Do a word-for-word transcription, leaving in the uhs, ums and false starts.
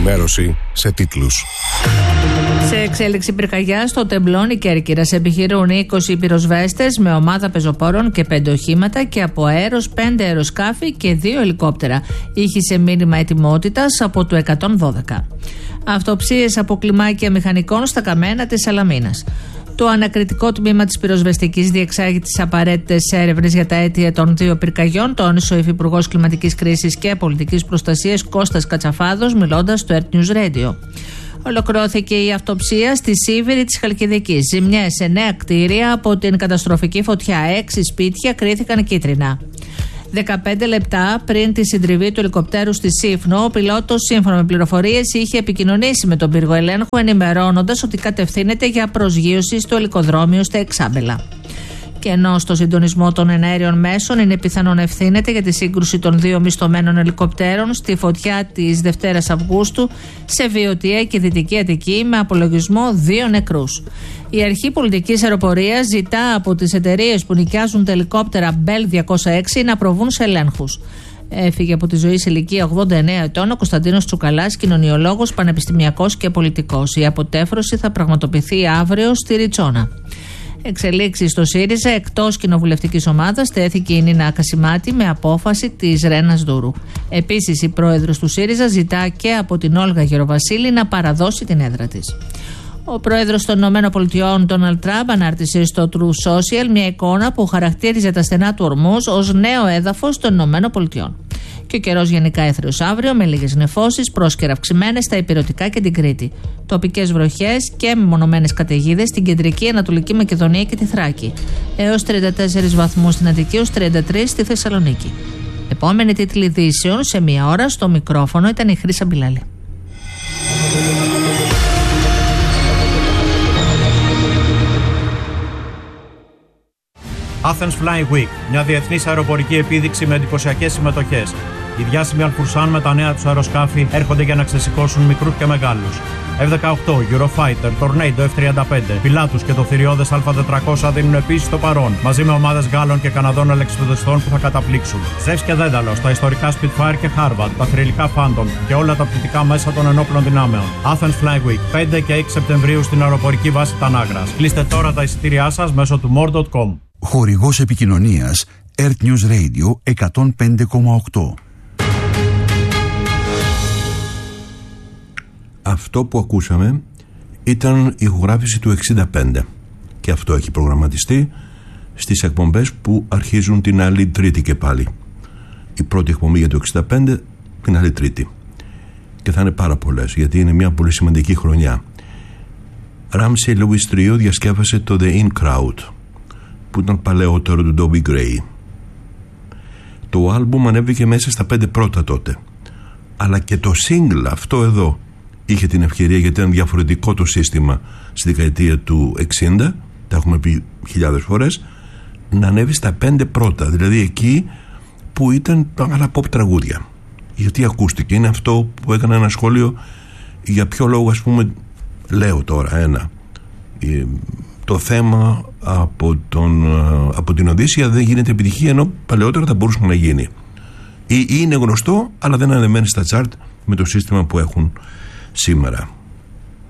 Ενημέρωση σε τίτλους. Σε εξέλιξη πυρκαγιά στο Τεμπλόνι Κέρκυρας επιχειρούν είκοσι πυροσβέστες με ομάδα πεζοπόρων και πέντε οχήματα και από αέρος πέντε αεροσκάφη και δύο ελικόπτερα. Ήχησε μήνυμα ετοιμότητας από το εκατόν δώδεκα. Αυτοψίες από κλιμάκια μηχανικών στα καμένα της Σαλαμίνας. Το ανακριτικό τμήμα της πυροσβεστικής διεξάγει τις απαραίτητες έρευνες για τα αίτια των δύο πυρκαγιών, τόνισε ο Υφυπουργός Κλιματικής Κρίσης και Πολιτικής Προστασίας Κώστας Κατσαφάδος, μιλώντας στο Earth News Radio. Ολοκληρώθηκε η αυτοψία στη Σίβηρη της Χαλκιδικής. Ζημιές σε νέα κτίρια από την καταστροφική φωτιά. Έξι σπίτια κρίθηκαν κίτρινα. δεκαπέντε λεπτά πριν τη συντριβή του ελικοπτέρου στη Σύφνο, ο πιλότος, σύμφωνα με πληροφορίες, είχε επικοινωνήσει με τον πύργο ελέγχου, ενημερώνοντας ότι κατευθύνεται για προσγείωση στο ελικοδρόμιο στα Εξάμπελα. Και ενώ στο συντονισμό των εναέριων μέσων είναι πιθανόν ευθύνεται για τη σύγκρουση των δύο μισθωμένων ελικοπτέρων στη φωτιά της Δευτέρας Αυγούστου σε Βιωτία και Δυτική Αττική, με απολογισμό δύο νεκρούς. Η Αρχή Πολιτικής Αεροπορίας ζητά από τις εταιρείες που νοικιάζουν τα ελικόπτερα Μπέλ διακόσια έξι να προβούν σε ελέγχους. Έφυγε από τη ζωή σε ηλικία ογδόντα εννέα ετών ο Κωνσταντίνος Τσουκαλάς, κοινωνιολόγος, πανεπιστημιακός και πολιτικός. Η αποτέφρωση θα πραγματοποιηθεί αύριο στη Ριτσόνα. Εξελίξεις στο ΣΥΡΙΖΑ, εκτός κοινοβουλευτικής ομάδας τέθηκε η Νίνα Κασιμάτη με απόφαση της Ρένας Δούρου. Επίσης, η πρόεδρος του ΣΥΡΙΖΑ ζητά και από την Όλγα Γεροβασίλη να παραδώσει την έδρα της. Ο πρόεδρος των ΗΠΑ, Ντόναλντ Τραμπ, ανάρτησε στο True Social μια εικόνα που χαρακτήριζε τα στενά του Ορμούζ ως νέο έδαφος των ΗΠΑ. Και ο καιρός γενικά έθριος αύριο, με λίγες νεφώσεις, πρόσκαιρα αυξημένες στα ηπειρωτικά και την Κρήτη. Τοπικές βροχές και μεμονωμένες καταιγίδες στην κεντρική Ανατολική Μακεδονία και τη Θράκη. Έως τριάντα τέσσερις βαθμούς στην Αττική, έως τριάντα τρεις στη Θεσσαλονίκη. Επόμενη τίτλη ειδήσεων σε μία ώρα. Στο μικρόφωνο ήταν η Χρύσα Μπιλάλη. Athens Flying Week, μια διεθνής αεροπορική επίδειξη με εντυπωσιακές συμμετοχές. Οι διάσημοι Αλφουρσάν με τα νέα τους αεροσκάφη έρχονται για να ξεσηκώσουν μικρούς και μεγάλους. εφ δεκαοκτώ, Eurofighter, Tornado εφ τριάντα πέντε, Pilatus και το θηριώδες Α τετρακόσια δίνουν επίσης το παρόν, μαζί με ομάδες Γάλλων και Καναδών αλεξιπτοδιστών που θα καταπλήξουν. Ζεύς και Δένταλος, τα ιστορικά Spitfire και Harvard, τα θρυλικά Phantom και όλα τα πτυτικά μέσα των ενόπλων δυνάμεων. Athens Flying Week, πέντε και έξι Σεπτεμβρίου στην αεροπορική βάση Τανάγρας. Κλείστε τώρα τα εισιτήριά σας μέσω του more τελεία com. Χορηγός επικοινωνίας Earth News Radio εκατόν πέντε κόμμα οκτώ. Αυτό που ακούσαμε ήταν η ηχογράφηση του εξήντα πέντε και αυτό έχει προγραμματιστεί στις εκπομπές που αρχίζουν την άλλη Τρίτη και πάλι. Η πρώτη εκπομπή για το εξήντα πέντε την άλλη Τρίτη και θα είναι πάρα πολλές, γιατί είναι μια πολύ σημαντική χρονιά. Ramsey Lewis Trio διασκεύασε το The In Crowd, που ήταν παλαιότερο του Dobie Gray. Το άλμπουμ ανέβηκε μέσα στα πέντε πρώτα τότε, αλλά και το single αυτό εδώ είχε την ευκαιρία, γιατί ήταν διαφορετικό το σύστημα στη δεκαετία του εξήντα, τα έχουμε πει χιλιάδες φορές, να ανέβει στα πέντε πρώτα, δηλαδή εκεί που ήταν τα άλλα pop τραγούδια. Γιατί ακούστηκε, είναι αυτό που έκανα ένα σχόλιο για ποιο λόγο, ας πούμε, λέω τώρα ένα, το θέμα από, τον, από την Οδύσσεια δεν γίνεται επιτυχία, ενώ παλαιότερα θα μπορούσε να γίνει, ή είναι γνωστό αλλά δεν ανεβαίνει στα chart με το σύστημα που έχουν σήμερα.